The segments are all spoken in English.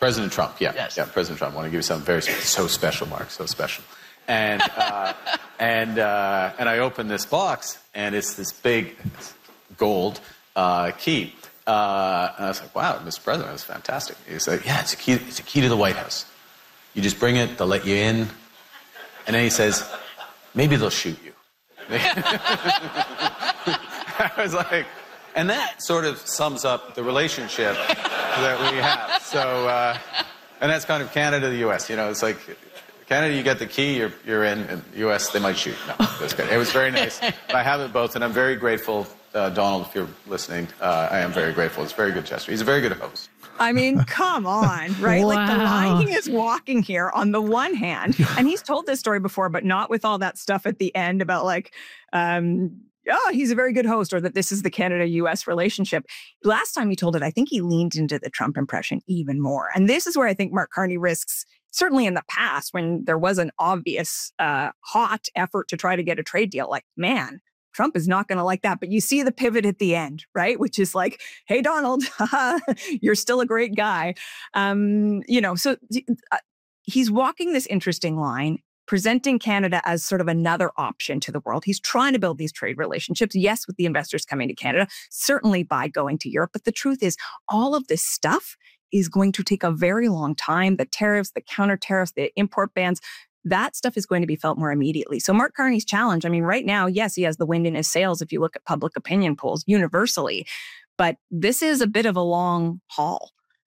President Trump, yeah. Yes. Yeah, President Trump. I want to give you something very so special, Mark, so special. And and I opened this box, and it's this big gold key. And I was like, wow, Mr. President, that's fantastic. He's like, yeah, it's a key to the White House. You just bring it, they'll let you in. And then he says, maybe they'll shoot you. I was like, and that sort of sums up the relationship that we have. So, and that's kind of Canada, the U.S. You know, it's like Canada, you get the key, you're in, and the U.S., they might shoot. No, that's good. It was very nice. I have it both, and I'm very grateful, Donald, if you're listening. I am very grateful. It's a very good gesture. He's a very good host. I mean, come on, right? Wow. Like the line he is walking here on the one hand, and he's told this story before, but not with all that stuff at the end about like, he's a very good host, or that this is the Canada-U.S. relationship. Last time he told it, I think he leaned into the Trump impression even more. And this is where I think Mark Carney risks, certainly in the past, when there was an obvious hot effort to try to get a trade deal, like, man, Trump is not going to like that. But you see the pivot at the end, right? Which is like, hey, Donald, you're still a great guy. So he's walking this interesting line, presenting Canada as sort of another option to the world. He's trying to build these trade relationships, yes, with the investors coming to Canada, certainly by going to Europe. But the truth is, all of this stuff is going to take a very long time. The tariffs, the counter tariffs, the import bans, that stuff is going to be felt more immediately. So Mark Carney's challenge, I mean, right now, yes, he has the wind in his sails if you look at public opinion polls universally, but this is a bit of a long haul.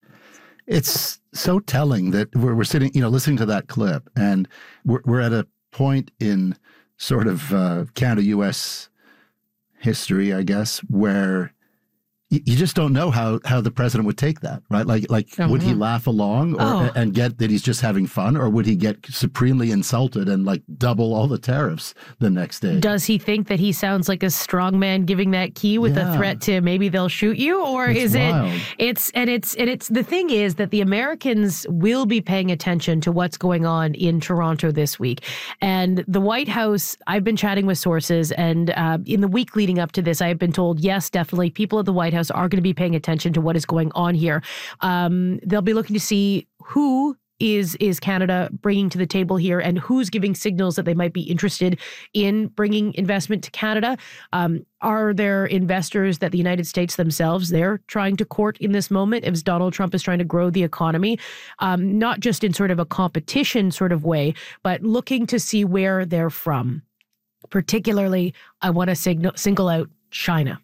It's so telling that we're sitting, listening to that clip, and we're at a point in sort of Canada-U.S. history, I guess, where you just don't know how the president would take that, right? Like would he laugh along and get that he's just having fun, or would he get supremely insulted and like double all the tariffs the next day? Does he think that he sounds like a strong man giving that key with a threat to maybe they'll shoot you, or is wild. It's the thing is that the Americans will be paying attention to what's going on in Toronto this week, and the White House. I've been chatting with sources, and in the week leading up to this, I have been told, yes, definitely, people at the White House are going to be paying attention to what is going on here. They'll be looking to see who is Canada bringing to the table here, and who's giving signals that they might be interested in bringing investment to Canada. Are there investors that the United States themselves, they're trying to court in this moment as Donald Trump is trying to grow the economy, not just in sort of a competition sort of way, but looking to see where they're from. Particularly, I want to single out China.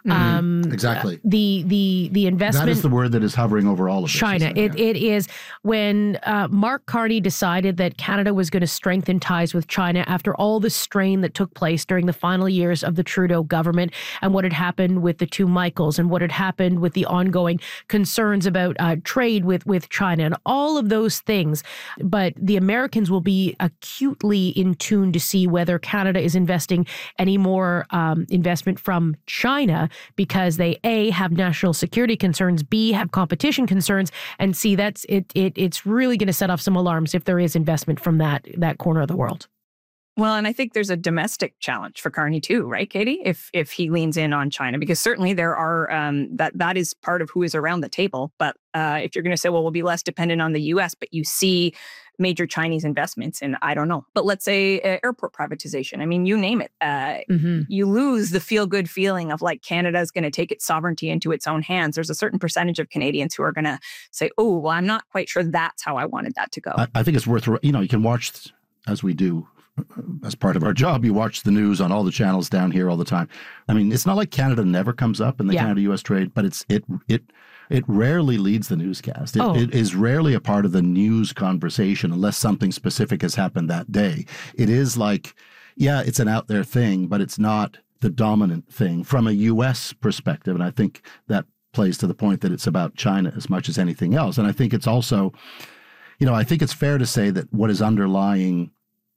Exactly. The investment. That is the word that is hovering over all of this. China. It is when Mark Carney decided that Canada was going to strengthen ties with China after all the strain that took place during the final years of the Trudeau government, and what had happened with the two Michaels, and what had happened with the ongoing concerns about trade with China and all of those things. But the Americans will be acutely in tune to see whether Canada is investing any more investment from China, because they A, have national security concerns, B, have competition concerns, and C, it's really going to set off some alarms if there is investment from that corner of the world. Well, and I think there's a domestic challenge for Carney too, right, Katie? If he leans in on China, because certainly there are that is part of who is around the table. But if you're going to say, well, we'll be less dependent on the U.S., but you see major Chinese investments in, I don't know, but let's say airport privatization. I mean, you name it. You lose the feel-good feeling of like Canada is going to take its sovereignty into its own hands. There's a certain percentage of Canadians who are going to say, oh, well, I'm not quite sure that's how I wanted that to go. I think it's worth, you can watch, as we do, as part of our job, you watch the news on all the channels down here all the time. I mean, it's not like Canada never comes up in the Canada-U.S. trade, but it rarely leads the newscast. It is rarely a part of the news conversation unless something specific has happened that day. It is like, it's an out there thing, but it's not the dominant thing from a U.S. perspective. And I think that plays to the point that it's about China as much as anything else. And I think it's also, I think it's fair to say that what is underlying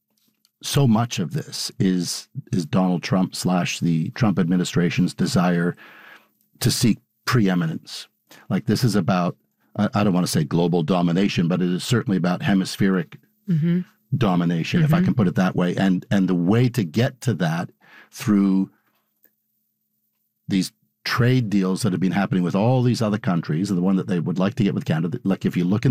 so much of this is Donald Trump / the Trump administration's desire to seek preeminence. Like this is about, I don't want to say global domination, but it is certainly about hemispheric domination, if I can put it that way. And the way to get to that through these trade deals that have been happening with all these other countries, and the one that they would like to get with Canada, like if you look in